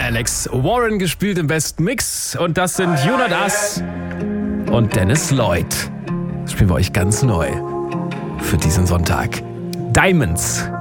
Alex Warren gespielt im besten Mix. Und das sind You Not Us und Dennis Lloyd. Das spielen wir euch ganz neu für diesen Sonntag. Diamonds.